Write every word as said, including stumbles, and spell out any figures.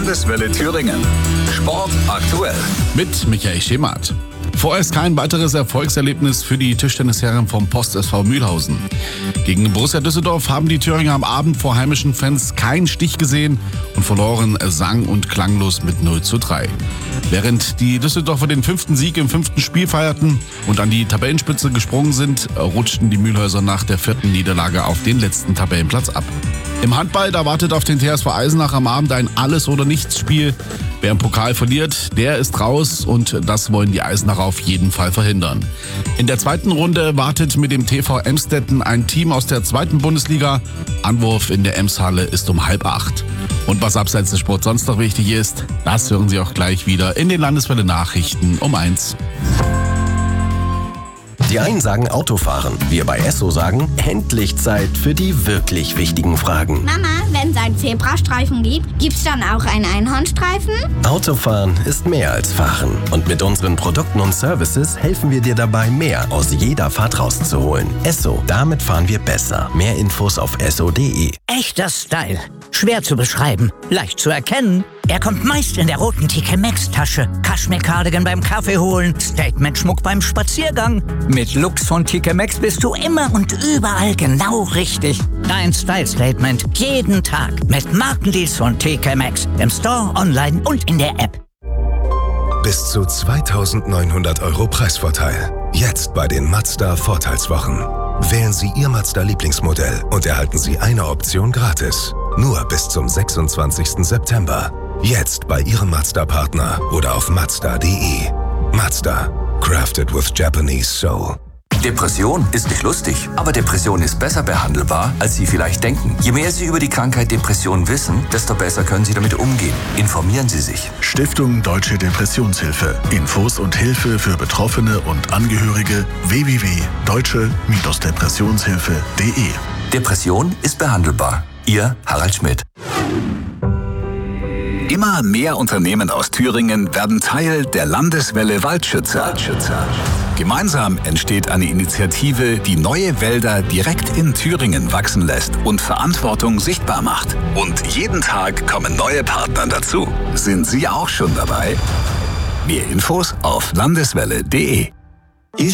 Landeswelle Thüringen. Sport aktuell. Mit Michael Schemath. Vorerst kein weiteres Erfolgserlebnis für die Tischtennisherren vom Post S V Mühlhausen. Gegen Borussia Düsseldorf haben die Thüringer am Abend vor heimischen Fans keinen Stich gesehen und verloren sang- und klanglos mit null zu drei. Während die Düsseldorfer den fünften Sieg im fünften Spiel feierten und an die Tabellenspitze gesprungen sind, rutschten die Mühlhäuser nach der vierten Niederlage auf den letzten Tabellenplatz ab. Im Handball, da wartet auf den T S V Eisenach am Abend ein Alles-oder-Nichts-Spiel. Wer im Pokal verliert, der ist raus und das wollen die Eisenacher auf jeden Fall verhindern. In der zweiten Runde wartet mit dem T V Emstetten ein Team aus der zweiten Bundesliga. Anwurf in der Emshalle ist um halb acht. Und was abseits des Sports sonst noch wichtig ist, das hören Sie auch gleich wieder in den Landeswelle Nachrichten um eins. Die einen sagen Autofahren, wir bei Esso sagen, endlich Zeit für die wirklich wichtigen Fragen. Mama, wenn es einen Zebrastreifen gibt, gibt's dann auch einen Einhornstreifen? Autofahren ist mehr als Fahren. Und mit unseren Produkten und Services helfen wir dir dabei, mehr aus jeder Fahrt rauszuholen. Esso, damit fahren wir besser. Mehr Infos auf esso punkt de. Echter Style. Schwer zu beschreiben, leicht zu erkennen. Er kommt meist in der roten T K Maxx-Tasche, Kaschmir-Cardigan beim Kaffee holen, Statement-Schmuck beim Spaziergang. Mit Looks von T K Maxx bist du immer und überall genau richtig. Dein Style-Statement jeden Tag mit Markendeals von T K Maxx im Store, online und in der App. Bis zu zweitausendneunhundert Euro Preisvorteil. Jetzt bei den Mazda Vorteilswochen. Wählen Sie Ihr Mazda-Lieblingsmodell und erhalten Sie eine Option gratis. Nur bis zum sechsundzwanzigsten September. Jetzt bei Ihrem Mazda-Partner oder auf mazda punkt de. Mazda. Crafted with Japanese Soul. Depression ist nicht lustig, aber Depression ist besser behandelbar, als Sie vielleicht denken. Je mehr Sie über die Krankheit Depression wissen, desto besser können Sie damit umgehen. Informieren Sie sich. Stiftung Deutsche Depressionshilfe. Infos und Hilfe für Betroffene und Angehörige w w w punkt deutsche Depressionshilfe punkt de. Depression ist behandelbar. Ihr Harald Schmidt. Immer mehr Unternehmen aus Thüringen werden Teil der Landeswelle Waldschützer. Waldschützer. Gemeinsam entsteht eine Initiative, die neue Wälder direkt in Thüringen wachsen lässt und Verantwortung sichtbar macht. Und jeden Tag kommen neue Partner dazu. Sind Sie auch schon dabei? Mehr Infos auf landeswelle punkt de.